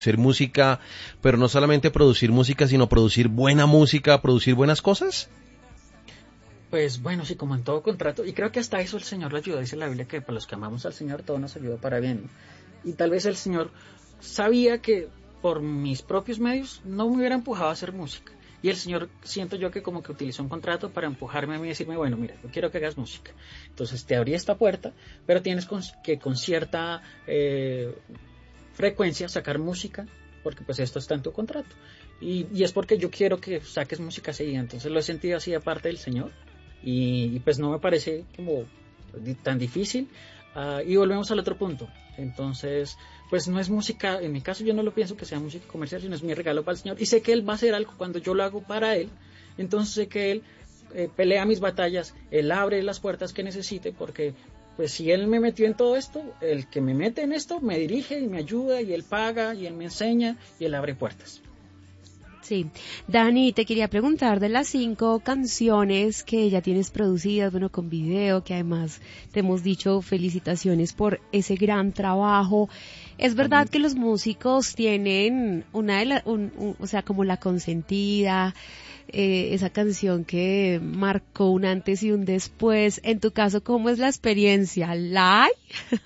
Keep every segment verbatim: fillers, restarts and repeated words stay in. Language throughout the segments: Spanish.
Hacer música, pero no solamente producir música, sino producir buena música, producir buenas cosas? Pues bueno, sí, como en todo contrato, y creo que hasta eso el Señor lo ayudó, dice la Biblia que para los que amamos al Señor todo nos ayuda para bien, ¿no? Y tal vez el Señor sabía que por mis propios medios no me hubiera empujado a hacer música, y el Señor siento yo que como que utilizó un contrato para empujarme a mí y decirme, bueno, mira, yo quiero que hagas música, entonces te abrí esta puerta, pero tienes con, que con cierta eh, frecuencia sacar música, porque pues esto está en tu contrato, y, y es porque yo quiero que saques música seguida, entonces lo he sentido así aparte del Señor. Y, y pues no me parece como tan difícil. Uh, y volvemos al otro punto. Entonces, pues no es música, en mi caso yo no lo pienso que sea música comercial, sino es mi regalo para el Señor. Y sé que Él va a hacer algo cuando yo lo hago para Él. Entonces sé que Él eh, pelea mis batallas, Él abre las puertas que necesite, porque pues si Él me metió en todo esto, el que me mete en esto me dirige y me ayuda, y Él paga, y Él me enseña, y Él abre puertas. Sí, Dani, te quería preguntar de las cinco canciones que ya tienes producidas, bueno, con video, que además te hemos dicho felicitaciones por ese gran trabajo. ¿Es verdad que los músicos tienen una de la, un, un, o sea, como la consentida, eh, esa canción que marcó un antes y un después? En tu caso, ¿cómo es la experiencia? ¿La hay?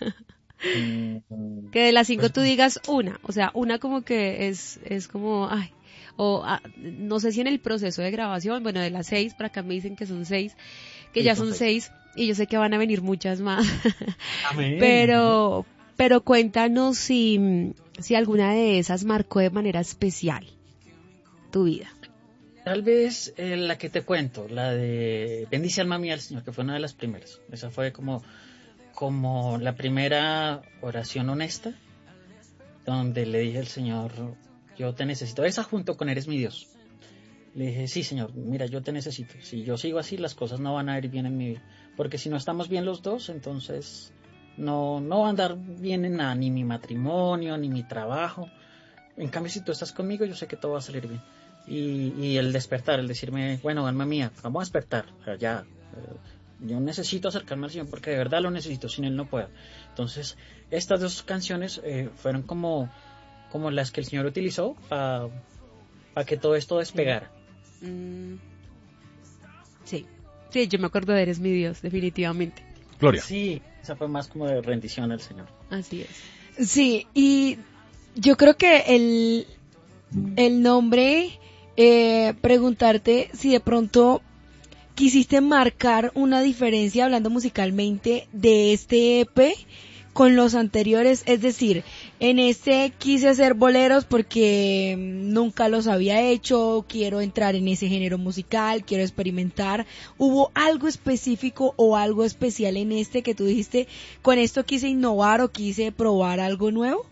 Que de las cinco pues, tú digas una, o sea, una como que es, es como, ay, o ah, no sé si en el proceso de grabación, bueno, de las seis, para acá me dicen que son seis, que sí, ya son seis. seis, y yo sé que van a venir muchas más. Amén. pero, pero cuéntanos si, si alguna de esas marcó de manera especial tu vida. Tal vez eh, la que te cuento, la de Bendice alma mía al Señor, que fue una de las primeras. Esa fue como, como la primera oración honesta, donde le dije al Señor, yo te necesito. Esa junto con Eres mi Dios. Le dije, sí, Señor, mira, yo te necesito. Si yo sigo así, las cosas no van a ir bien en mi vida. Porque si no estamos bien los dos, entonces no, no va a andar bien en nada, ni mi matrimonio, ni mi trabajo. En cambio, si tú estás conmigo, yo sé que todo va a salir bien. Y, y el despertar, el decirme, bueno, alma mía, vamos a despertar. O sea, ya, eh, yo necesito acercarme al Señor porque de verdad lo necesito, sin Él no puedo. Entonces, estas dos canciones eh, fueron como... como las que el Señor utilizó para pa que todo esto despegara. Mm. Sí, sí, yo me acuerdo de Eres mi Dios, definitivamente. Gloria. Sí, esa fue más como de rendición al Señor. Así es. Sí, y yo creo que el, el nombre, eh, preguntarte si de pronto quisiste marcar una diferencia hablando musicalmente de este E P con los anteriores, es decir, en este quise hacer boleros porque nunca los había hecho, quiero entrar en ese género musical, quiero experimentar. ¿Hubo algo específico o algo especial en este que tú dijiste, con esto quise innovar o quise probar algo nuevo?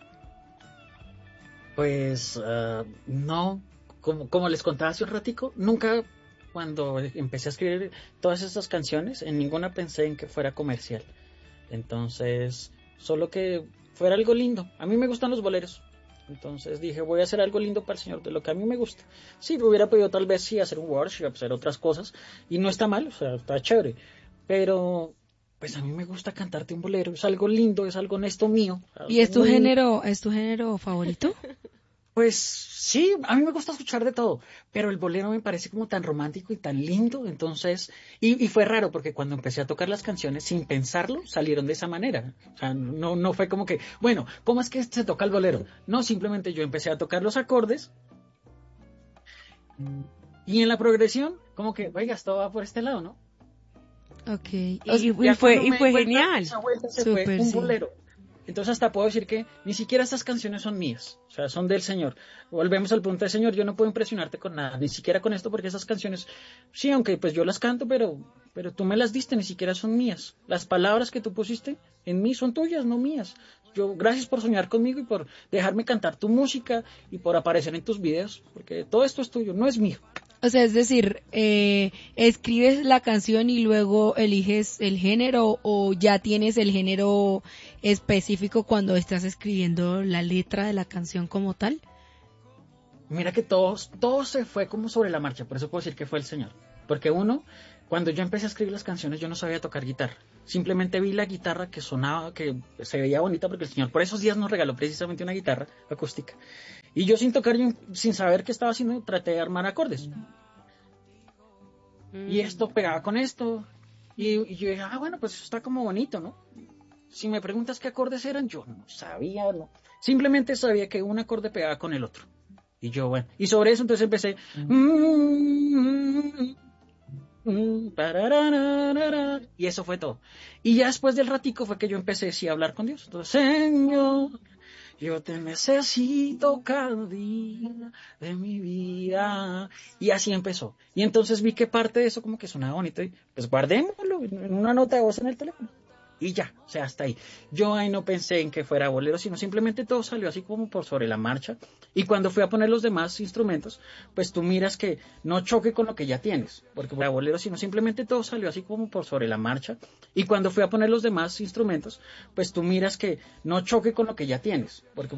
Pues uh, no, como, como les contaba hace un ratico, nunca cuando empecé a escribir todas estas canciones, en ninguna pensé en que fuera comercial. Entonces... solo que fuera algo lindo. A mí me gustan los boleros. Entonces dije, voy a hacer algo lindo para el Señor, de lo que a mí me gusta. Sí, me hubiera podido tal vez sí hacer un worship, hacer otras cosas, y no está mal, o sea, está chévere. Pero, pues a mí me gusta cantarte un bolero, es algo lindo, es algo honesto mío. ¿Y es tu muy... género, es tu género favorito? Pues sí, a mí me gusta escuchar de todo, pero el bolero me parece como tan romántico y tan lindo, entonces, y, y fue raro porque cuando empecé a tocar las canciones sin pensarlo, salieron de esa manera, o sea, no, no fue como que, bueno, ¿cómo es que se toca el bolero? No, simplemente yo empecé a tocar los acordes y en la progresión, como que, oiga, esto va por este lado, ¿no? Ok, y, y, y fue, y fue genial. Esa vuelta se Super, fue un sí. bolero. Entonces hasta puedo decir que ni siquiera estas canciones son mías, o sea, son del Señor. Volvemos al punto de Señor, yo no puedo impresionarte con nada, ni siquiera con esto, porque esas canciones, sí, aunque pues yo las canto, pero, pero tú me las diste, ni siquiera son mías. Las palabras que tú pusiste en mí son tuyas, no mías. Yo, gracias por soñar conmigo y por dejarme cantar tu música y por aparecer en tus videos, porque todo esto es tuyo, no es mío. O sea, es decir, eh, escribes la canción y luego eliges el género, o ya tienes el género específico cuando estás escribiendo la letra de la canción como tal. Mira que todo, todo se fue como sobre la marcha, por eso puedo decir que fue el Señor. Porque uno, Cuando yo empecé a escribir las canciones yo no sabía tocar guitarra. Simplemente vi la guitarra que sonaba, que se veía bonita porque el señor por esos días nos regaló precisamente una guitarra acústica. Y yo sin tocar, yo, sin saber qué estaba haciendo, traté de armar acordes. Mm. Y esto pegaba con esto. Y, y yo dije, ah, bueno, pues eso está como bonito, ¿no? Si me preguntas qué acordes eran, yo no sabía, no. Simplemente sabía que un acorde pegaba con el otro. Y yo, bueno, y sobre eso entonces empecé... Mm. Mm, y eso fue todo. Y ya después del ratico fue que yo empecé sí, a hablar con Dios. Entonces, Señor, yo te necesito cada día de mi vida. Y así empezó. Y entonces vi que parte de eso como que sonaba bonito. Y pues guardémoslo en una nota de voz en el teléfono. Y ya, o sea, hasta ahí. Yo ahí no pensé en que fuera bolero, sino simplemente todo salió así como por sobre la marcha. Y cuando fui a poner los demás instrumentos, pues tú miras que no choque con lo que ya tienes. Porque fuera bolero, sino simplemente todo salió así como por sobre la marcha. Y cuando fui a poner los demás instrumentos, pues tú miras que no choque con lo que ya tienes. Porque